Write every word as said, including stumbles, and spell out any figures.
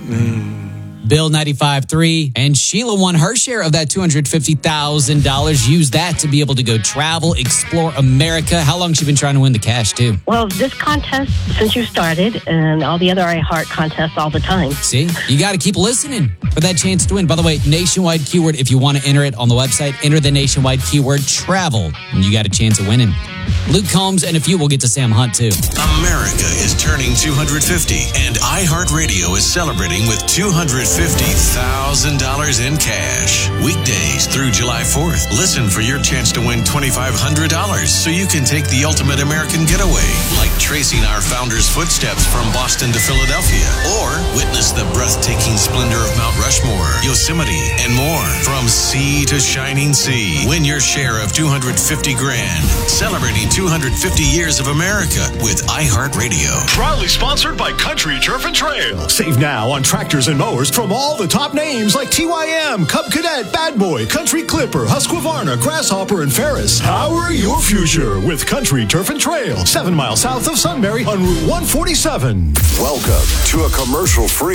Bill ninety-five point three, and Sheila won her share of that two hundred fifty thousand dollars. Use that to be able to go travel, explore America. How long has she been trying to win the cash, too? Well, this contest, since you started, and all the other iHeart contests all the time. See, you got to keep listening for that chance to win. By the way, nationwide keyword, if you want to enter it on the website, enter the nationwide keyword travel, and you got a chance of winning. Luke Combs and a few will get to Sam Hunt, too. America is turning two hundred fifty, and iHeartRadio is celebrating with two hundred fifty thousand dollars in cash. Weekdays through July fourth. Listen for your chance to win twenty-five hundred dollars so you can take the ultimate American getaway, like tracing our founder's footsteps from Boston to Philadelphia, or witness the breathtaking splendor of Mount Rushmore, Yosemite, and more. From sea to shining sea. Win your share of two hundred fifty grand. Celebrating two hundred fifty years of America with iHeartRadio. Proudly sponsored by Country Turf and Trail. Save now on tractors and mowers from all the top names like T Y M, Cub Cadet, Bad Boy, Country Clipper, Husqvarna, Grasshopper, and Ferris. Power your future with Country Turf and Trail. Seven miles south of Sunbury on Route one forty-seven. Welcome to a commercial-free